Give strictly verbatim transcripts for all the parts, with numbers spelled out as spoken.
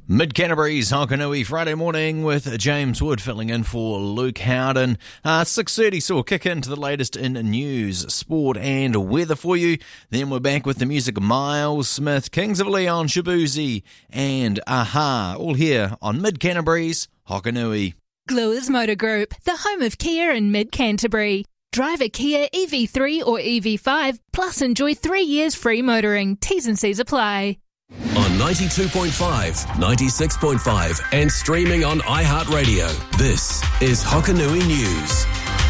Mid-Canterbury's Hokanui Friday morning with James Wood filling in for Luke Howden. Uh, six thirty, so we'll kick into the latest in news, sport and weather for you. Then we're back with the music of Miles Smith, Kings of Leon, Shabuzi and Aha, all here on Mid-Canterbury's Hokanui. Gluers Motor Group, the home of Kia in Mid-Canterbury. Drive a Kia E V three or E V five, plus enjoy three years free motoring. T's and C's apply. On ninety-two point five, ninety-six point five and streaming on iHeartRadio. This is Hokanui News.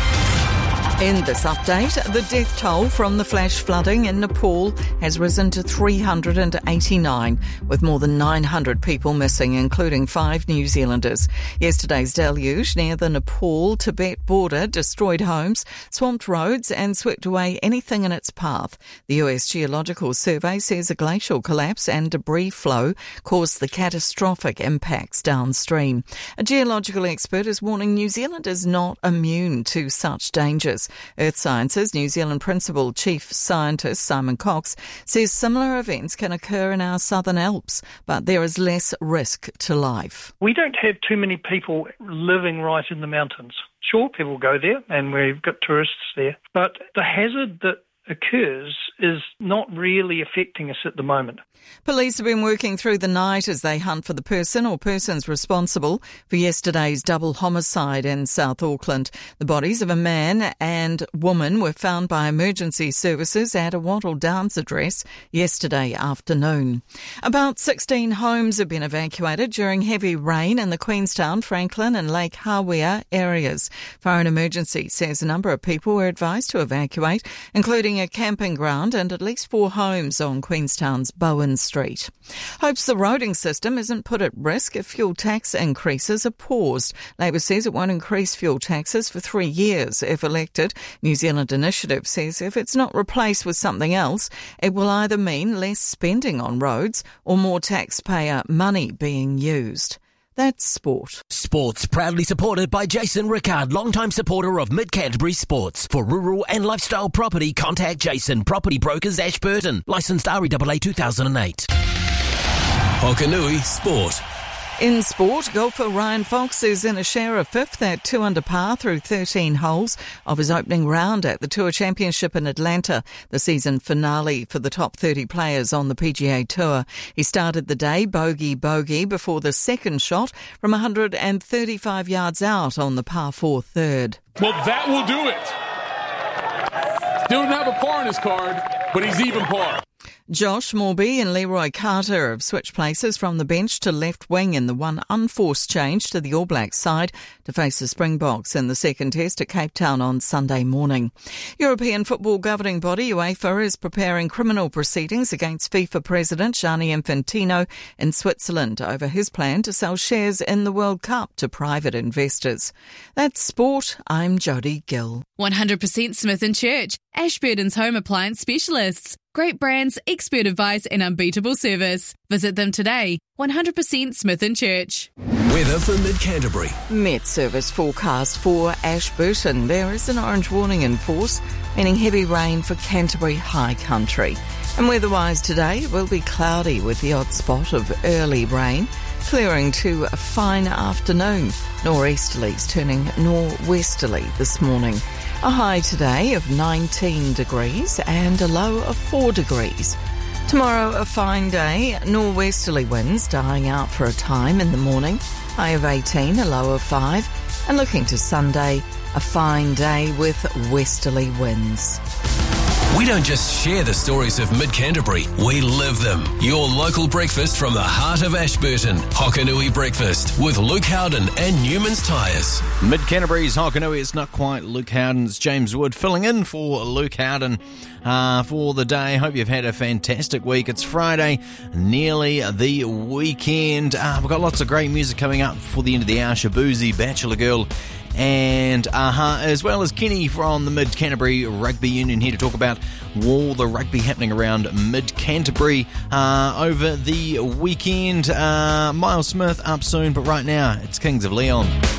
In this update, the death toll from the flash flooding in Nepal has risen to three hundred eighty-nine, with more than nine hundred people missing, including five New Zealanders. Yesterday's deluge near the Nepal-Tibet border destroyed homes, swamped roads and swept away anything in its path. The U S Geological Survey says a glacial collapse and debris flow caused the catastrophic impacts downstream. A geological expert is warning New Zealand is not immune to such dangers. Earth Sciences New Zealand Principal Chief Scientist Simon Cox says similar events can occur in our southern Alps, but there is less risk to life. We don't have too many people living right in the mountains. Sure, people go there and we've got tourists there, but the hazard that occurs is not really affecting us at the moment. Police have been working through the night as they hunt for the person or persons responsible for yesterday's double homicide in South Auckland. The bodies of a man and woman were found by emergency services at a Wattle Downs address yesterday afternoon. About sixteen homes have been evacuated during heavy rain in the Queenstown, Franklin and Lake Hawea areas. Foreign Emergency says a number of people were advised to evacuate, including a camping ground and at least four homes on Queenstown's Bowen Street. Hopes the roading system isn't put at risk if fuel tax increases are paused. Labor says it won't increase fuel taxes for three years if elected. New Zealand Initiative says if it's not replaced with something else, it will either mean less spending on roads or more taxpayer money being used. That's sport. Sports proudly supported by Jason Rickard, longtime supporter of Mid-Canterbury Sports. For rural and lifestyle property, contact Jason, Property Brokers, Ashburton. Licensed R E A A two thousand eight. Hokanui Sport. In sport, golfer Ryan Fox is in a share of fifth at two under par through thirteen holes of his opening round at the Tour Championship in Atlanta, the season finale for the top thirty players on the P G A Tour. He started the day bogey-bogey before the second shot from one hundred thirty-five yards out on the par four third. Well, that will do it. Still didn't have a par on his card, but he's even par. Josh Morby and Leroy Carter have switched places from the bench to left wing in the one unforced change to the All Blacks side to face the Springboks in the second test at Cape Town on Sunday morning. European football governing body UEFA is preparing criminal proceedings against FIFA President Gianni Infantino in Switzerland over his plan to sell shares in the World Cup to private investors. That's sport. I'm Jodie Gill. one hundred percent Smith and Church, Ashburton's home appliance specialists. Great brands, expert advice and unbeatable service. Visit them today. one hundred percent Smith and Church. Weather for Mid-Canterbury. Met Service forecast for Ashburton. There is an orange warning in force, meaning heavy rain for Canterbury High Country. And weather-wise today, it will be cloudy with the odd spot of early rain, clearing to a fine afternoon. Nor'easterlies turning nor'westerly this morning. A high today of nineteen degrees and a low of four degrees. Tomorrow, a fine day, nor'westerly winds dying out for a time in the morning. High of eighteen, a low of five. And looking to Sunday, a fine day with westerly winds. We don't just share the stories of Mid-Canterbury, we live them. Your local breakfast from the heart of Ashburton. Hokanui Breakfast with Luke Howden and Newman's Tyres. Mid-Canterbury's Hokanui, it's not quite Luke Howden's James Wood filling in for Luke Howden uh, for the day. Hope you've had a fantastic week. It's Friday, nearly the weekend. Uh, we've got lots of great music coming up for the end of the hour. Shabuzi, Bachelor Girl, and Aha, as well as Kenny from the Mid-Canterbury Rugby Union here to talk about all the rugby happening around Mid-Canterbury uh, over the weekend. Uh, Miles Smith up soon, but right now it's Kings of Leon.